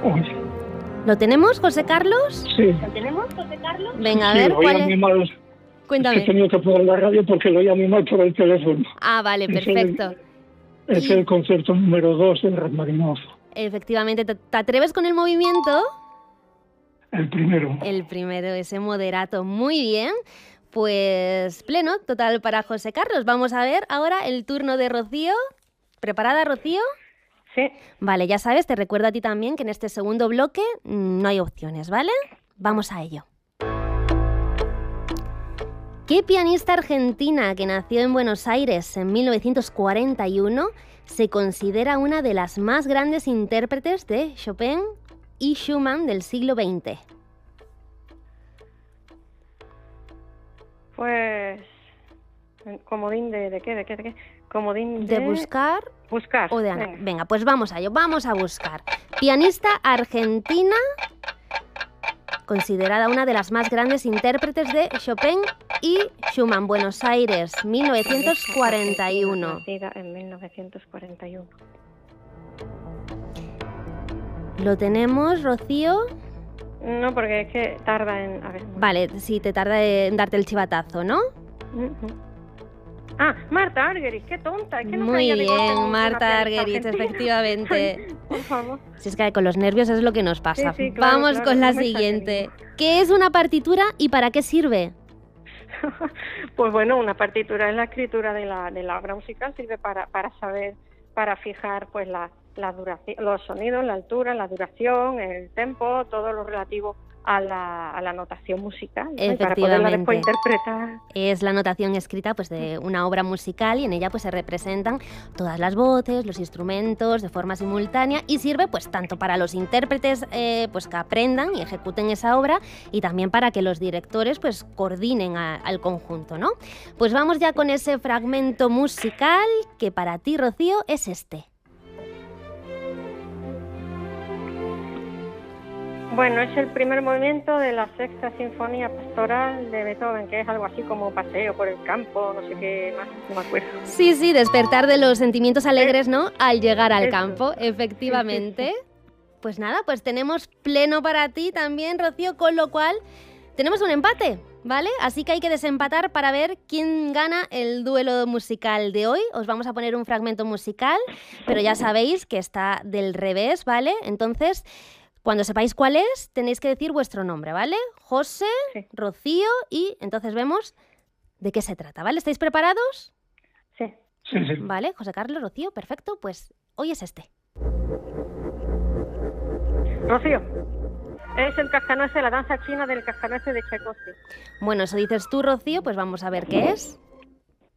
Uy, ¿Lo tenemos, José Carlos? sí. ¿Lo tenemos, José Carlos? Venga, a Sí, ver, lo oía ¿cuál muy es? mal. Es que he Cuéntame. tenido que poner la radio porque lo oía muy mal por el teléfono. Ah, vale, Es perfecto. Es el concierto número 2 de Rachmaninoff. Efectivamente, ¿te atreves con el movimiento? El primero. El primero, ese moderato. Muy bien. Pues pleno, total para José Carlos. Vamos a ver ahora el turno de Rocío. ¿Preparada, Rocío? Sí. Vale, ya sabes, te recuerdo a ti también que en este segundo bloque no hay opciones, ¿vale? Vamos a ello. ¿Qué pianista argentina que nació en Buenos Aires en 1941 se considera una de las más grandes intérpretes de Chopin y Schumann del siglo XX? Pues... ¿Comodín de qué? Comodín ¿De buscar Buscar. o de Venga. Venga, pues vamos a ello, vamos a buscar. Pianista argentina considerada una de las más grandes intérpretes de Chopin y Schumann, Buenos Aires, 1941. Nacida en 1941. ¿Lo tenemos, Rocío? No, porque es que tarda en... A ver. Vale, sí, te tarda en darte el chivatazo, ¿no? Ujú. Ah, Marta Argerich, qué tonta. Es que no Muy sabía de cuál bien, una Marta pianista Argerich, argentina. efectivamente. Por favor. Si es que con los nervios es lo que nos pasa. Sí, claro, Vamos claro, con la no me siguiente. sale ¿Qué es una partitura y para qué sirve? Pues bueno, una partitura es la escritura de la obra musical, sirve para saber, para fijar pues la duración, los sonidos, la altura, la duración, el tempo, todo lo relativo a la notación musical, ¿no? Y para poderla después interpretar. Es la notación escrita pues de una obra musical y en ella pues se representan todas las voces, los instrumentos de forma simultánea y sirve pues tanto para los intérpretes pues que aprendan y ejecuten esa obra y también para que los directores pues coordinen al conjunto, ¿no? Pues vamos ya con ese fragmento musical que para ti, Rocío, es este. Bueno, es el primer movimiento de la Sexta Sinfonía Pastoral de Beethoven, que es algo así como paseo por el campo, no sé qué más, no me acuerdo. Sí, despertar de los sentimientos alegres, ¿no? Al llegar al Eso. campo, efectivamente. Pues nada, pues tenemos pleno para ti también, Rocío, con lo cual tenemos un empate, ¿vale? Así que hay que desempatar para ver quién gana el duelo musical de hoy. Os vamos a poner un fragmento musical, pero ya sabéis que está del revés, ¿vale? Entonces, cuando sepáis cuál es, tenéis que decir vuestro nombre, ¿vale? José, Sí. Rocío y entonces vemos de qué se trata, ¿vale? ¿Estáis preparados? Sí. Sí, sí. Vale, José Carlos, Rocío, perfecto, pues hoy es este. Rocío, es el cascanueces, la danza china del cascanueces de Tchaikovsky. Bueno, eso dices tú, Rocío, pues vamos a ver qué es.